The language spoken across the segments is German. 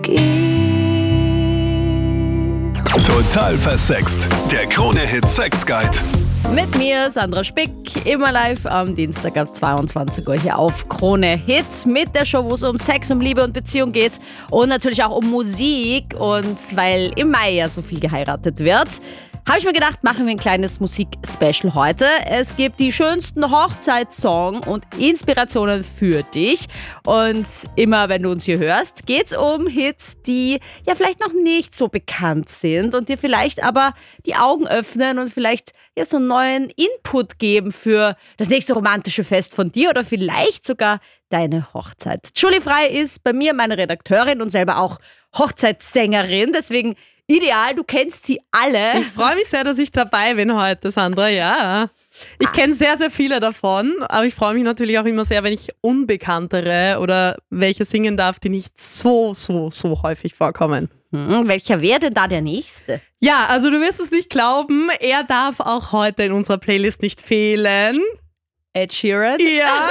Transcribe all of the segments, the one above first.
Total versext. Der Krone-Hit Sex Guide. Mit mir, Sandra Spick, immer live am Dienstag ab 22 Uhr hier auf Krone Hit mit der Show, wo es um Sex, um Liebe und Beziehung geht und natürlich auch um Musik. Und weil im Mai ja so viel geheiratet wird, habe ich mir gedacht, machen wir ein kleines Musik-Special heute. Es gibt die schönsten Hochzeitssongs und Inspirationen für dich. Und immer, wenn du uns hier hörst, geht es um Hits, die ja vielleicht noch nicht so bekannt sind und dir vielleicht aber die Augen öffnen und vielleicht ja so einen neuen Input geben für das nächste romantische Fest von dir oder vielleicht sogar deine Hochzeit. Julie Frey ist bei mir meine Redakteurin und selber auch Hochzeitssängerin, deswegen ideal, du kennst sie alle. Ich freue mich sehr, dass ich dabei bin heute, Sandra, ja. Ich kenne sehr, sehr viele davon, aber ich freue mich natürlich auch immer sehr, wenn ich Unbekanntere oder welche singen darf, die nicht so häufig vorkommen. Welcher wäre denn da der nächste? Ja, also du wirst es nicht glauben, er darf auch heute in unserer Playlist nicht fehlen. Ed Sheeran? Ja.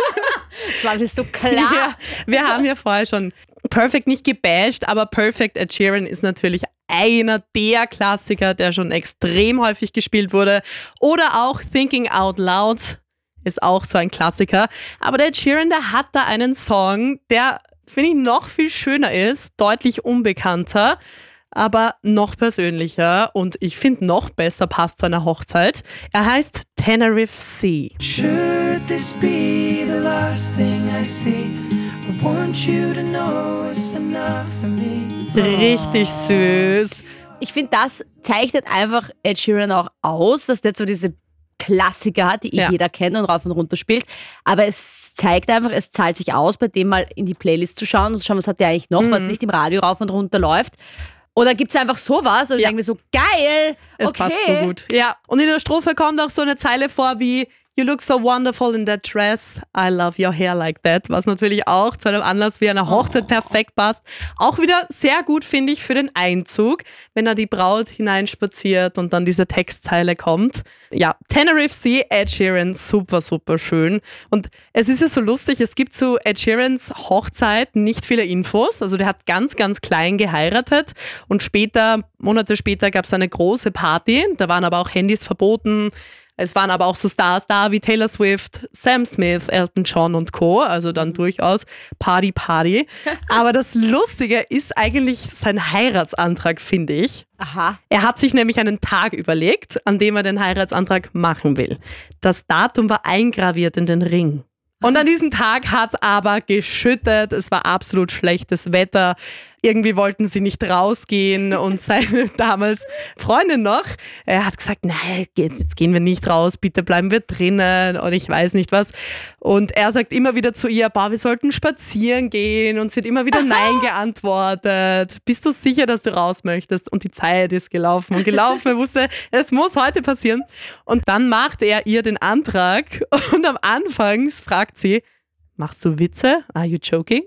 Das war mir so klar. Ja, wir haben ja vorher schon Perfect nicht gebasht, aber Perfect Ed Sheeran ist natürlich einer der Klassiker, der schon extrem häufig gespielt wurde. Oder auch Thinking Out Loud ist auch so ein Klassiker. Aber der Ed Sheeran, der hat da einen Song, der, finde ich, noch viel schöner ist, deutlich unbekannter, aber noch persönlicher und ich finde noch besser passt zu einer Hochzeit. Er heißt Tenerife Sea. Should this be the last thing I see? I want you to know it's enough for me. Richtig süß. Ich finde, das zeichnet einfach Ed Sheeran auch aus, dass der so diese Klassiker hat, die jeder kennt und rauf und runter spielt. Aber es zeigt einfach, es zahlt sich aus, bei dem mal in die Playlist zu schauen und zu schauen, was hat der eigentlich noch, was nicht im Radio rauf und runter läuft. Oder gibt es einfach sowas und ich denke mir so, geil, es passt so gut. Ja, und in der Strophe kommt auch so eine Zeile vor wie You look so wonderful in that dress, I love your hair like that, was natürlich auch zu einem Anlass wie einer Hochzeit perfekt passt. Auch wieder sehr gut, finde ich, für den Einzug, wenn da die Braut hineinspaziert und dann diese Textzeile kommt. Ja, Tenerife Sea, Ed Sheeran, super, super schön. Und es ist ja so lustig, es gibt zu Ed Sheerans Hochzeit nicht viele Infos. Also der hat ganz, ganz klein geheiratet und später, Monate später gab es eine große Party, da waren aber auch Handys verboten. Es waren aber auch so Stars da wie Taylor Swift, Sam Smith, Elton John und Co. Also dann durchaus Party. Aber das Lustige ist eigentlich sein Heiratsantrag, finde ich. Aha. Er hat sich nämlich einen Tag überlegt, an dem er den Heiratsantrag machen will. Das Datum war eingraviert in den Ring. Und an diesem Tag hat es aber geschüttet, es war absolut schlechtes Wetter. Irgendwie wollten sie nicht rausgehen und seine damals Freundin noch, er hat gesagt, nein, jetzt gehen wir nicht raus, bitte bleiben wir drinnen und ich weiß nicht was. Und er sagt immer wieder zu ihr, wir sollten spazieren gehen und sie hat immer wieder Nein geantwortet. Bist du sicher, dass du raus möchtest? Und die Zeit ist gelaufen und gelaufen. Er wusste, es muss heute passieren. Und dann macht er ihr den Antrag und am Anfang fragt sie, machst du Witze? Are you joking?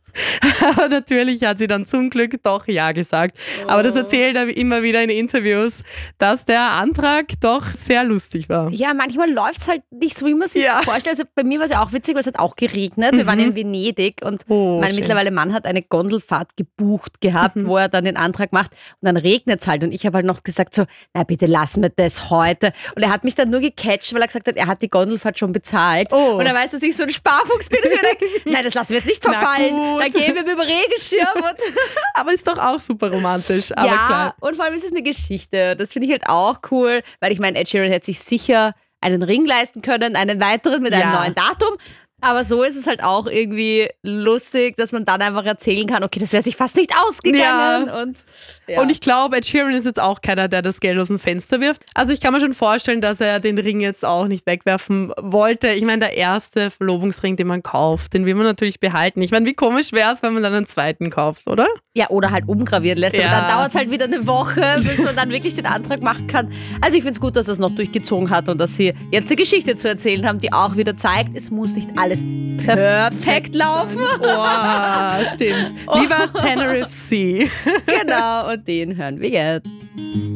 Aber natürlich hat sie dann zum Glück doch Ja gesagt. Aber das erzählt er immer wieder in Interviews, dass der Antrag doch sehr lustig war. Ja, manchmal läuft es halt nicht so, wie man sich vorstellt. Also bei mir war es ja auch witzig, weil es hat auch geregnet. Wir waren in Venedig und mein mittlerweile Mann hat eine Gondelfahrt gebucht gehabt, wo er dann den Antrag macht und dann regnet es halt. Und ich habe halt noch gesagt so, na bitte lassen wir das heute. Und er hat mich dann nur gecatcht, weil er gesagt hat, er hat die Gondelfahrt schon bezahlt. Und er weiß, dass ich so ein Sparfuchs bin. Und ich mir denke, nein, das lassen wir jetzt nicht verfallen. Da gehen wir mit dem Regenschirm. Aber ist doch auch super romantisch. Aber ja, klar. Und vor allem ist es eine Geschichte. Das finde ich halt auch cool, weil ich meine, Ed Sheeran hätte sich sicher einen Ring leisten können, einen weiteren mit einem neuen Datum. Aber so ist es halt auch irgendwie lustig, dass man dann einfach erzählen kann, okay, das wäre sich fast nicht ausgegangen. Und ich glaube, Ed Sheeran ist jetzt auch keiner, der das Geld aus dem Fenster wirft. Also ich kann mir schon vorstellen, dass er den Ring jetzt auch nicht wegwerfen wollte. Ich meine, der erste Verlobungsring, den man kauft, den will man natürlich behalten. Ich meine, wie komisch wäre es, wenn man dann einen zweiten kauft, oder? Ja, oder halt umgravieren lässt. Aber dann dauert es halt wieder eine Woche, bis man dann wirklich den Antrag machen kann. Also ich finde es gut, dass er es noch durchgezogen hat und dass sie jetzt eine Geschichte zu erzählen haben, die auch wieder zeigt, es muss nicht alles perfekt laufen. Oh, stimmt. Lieber Tenerife Sea. Genau, und den hören wir jetzt.